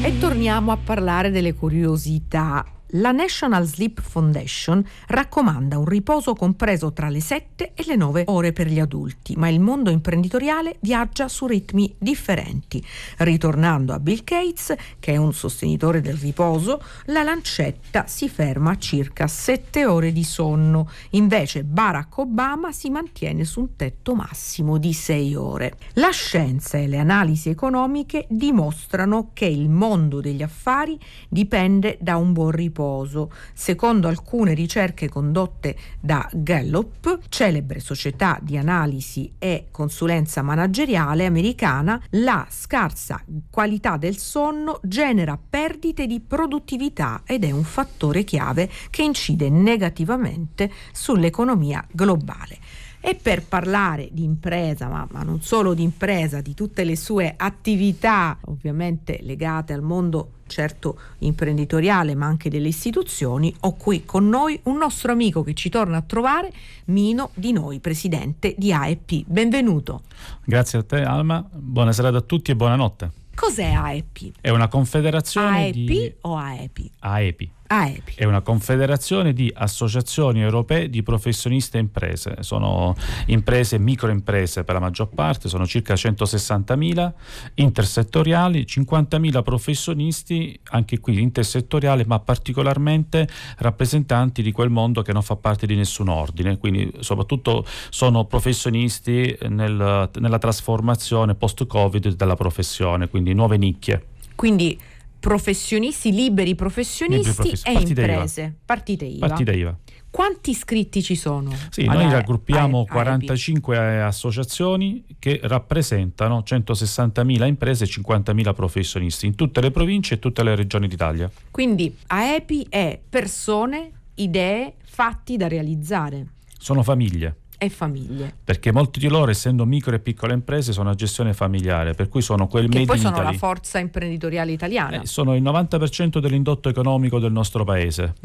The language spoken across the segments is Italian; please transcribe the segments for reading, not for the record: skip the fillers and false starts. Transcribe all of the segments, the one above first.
E torniamo a parlare delle curiosità. La National Sleep Foundation raccomanda un riposo compreso tra le 7 e le 9 ore per gli adulti, ma il mondo imprenditoriale viaggia su ritmi differenti. Ritornando a Bill Gates, che è un sostenitore del riposo, la lancetta si ferma a circa 7 ore di sonno. Invece Barack Obama si mantiene su un tetto massimo di 6 ore. La scienza e le analisi economiche dimostrano che il mondo degli affari dipende da un buon riposo. Secondo alcune ricerche condotte da Gallup, celebre società di analisi e consulenza manageriale americana, la scarsa qualità del sonno genera perdite di produttività ed è un fattore chiave che incide negativamente sull'economia globale. E per parlare di impresa, ma non solo di impresa, di tutte le sue attività ovviamente legate al mondo certo imprenditoriale ma anche delle istituzioni, ho qui con noi un nostro amico che ci torna a trovare, Mino Di Noi, presidente di AEP. Benvenuto. Grazie a te, Alma, buona serata a tutti e buonanotte. Cos'è AEP? È una confederazione AEP o AEP? AEP. AEP. È una confederazione di associazioni europee di professionisti e imprese. Sono imprese, microimprese per la maggior parte, sono circa 160.000 intersettoriali, 50.000 professionisti, anche qui intersettoriali, ma particolarmente rappresentanti di quel mondo che non fa parte di nessun ordine, quindi soprattutto sono professionisti nella trasformazione post-Covid della professione, quindi nuove nicchie. Quindi professionisti, liberi professionisti e imprese. Partite IVA. Quanti iscritti ci sono? Sì, noi raggruppiamo 45 associazioni che rappresentano 160.000 imprese e 50.000 professionisti in tutte le province e tutte le regioni d'Italia. Quindi AEPI è persone, idee, fatti da realizzare. Sono famiglie. E famiglie. Perché molti di loro, essendo micro e piccole imprese, sono a gestione familiare, per cui sono quel made in Italy. Che poi sono la forza imprenditoriale italiana. Sono il 90% dell'indotto economico del nostro paese.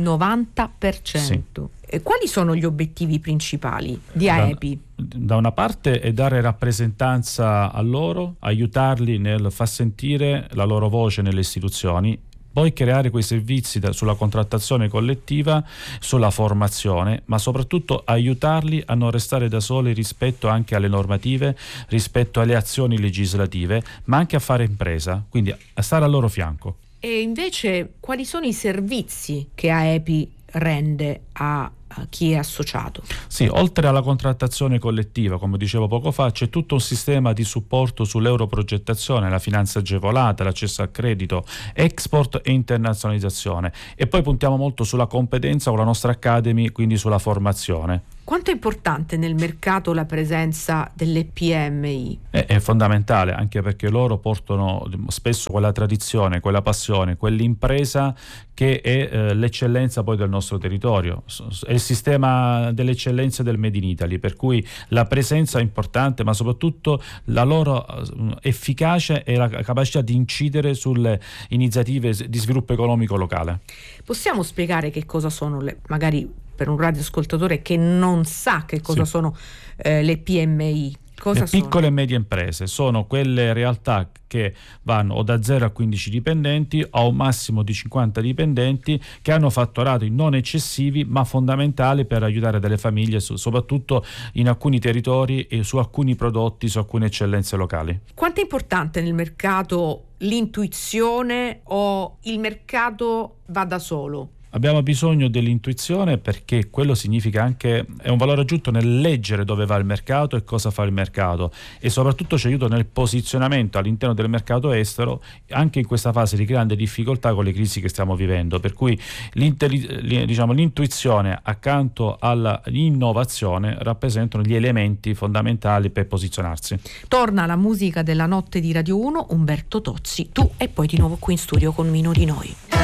90%. Sì. E quali sono gli obiettivi principali di AEPI? Da una parte è dare rappresentanza a loro, aiutarli nel far sentire la loro voce nelle istituzioni, poi creare quei servizi sulla contrattazione collettiva, sulla formazione, ma soprattutto aiutarli a non restare da soli rispetto anche alle normative, rispetto alle azioni legislative, ma anche a fare impresa, quindi a stare al loro fianco. E invece quali sono i servizi che AEPI rende a chi è associato? Sì, oltre alla contrattazione collettiva, come dicevo poco fa, c'è tutto un sistema di supporto sull'europrogettazione, la finanza agevolata, l'accesso al credito, export e internazionalizzazione, e poi puntiamo molto sulla competenza con la nostra Academy, quindi sulla formazione. Quanto è importante nel mercato la presenza delle PMI? È fondamentale, anche perché loro portano spesso quella tradizione, quella passione, quell'impresa che è l'eccellenza poi del nostro territorio. È il sistema delle eccellenze del Made in Italy, per cui la presenza è importante, ma soprattutto la loro efficacia e la capacità di incidere sulle iniziative di sviluppo economico locale. Possiamo spiegare che cosa sono magari per un radioascoltatore che non sa che cosa sono le PMI? Le piccole e medie imprese sono quelle realtà che vanno o da 0 a 15 dipendenti o a un massimo di 50 dipendenti, che hanno fatturati non eccessivi ma fondamentali per aiutare delle famiglie, soprattutto in alcuni territori e su alcuni prodotti, su alcune eccellenze locali. Quanto è importante nel mercato l'intuizione o il mercato va da solo? Abbiamo bisogno dell'intuizione, perché quello significa anche, è un valore aggiunto nel leggere dove va il mercato e cosa fa il mercato, e soprattutto ci aiuta nel posizionamento all'interno del mercato estero, anche in questa fase di grande difficoltà con le crisi che stiamo vivendo, per cui l'intuizione accanto all'innovazione rappresentano gli elementi fondamentali per posizionarsi. Torna la musica della notte di Radio 1, Umberto Tozzi, tu, e poi di nuovo qui in studio con Mino Di Noi.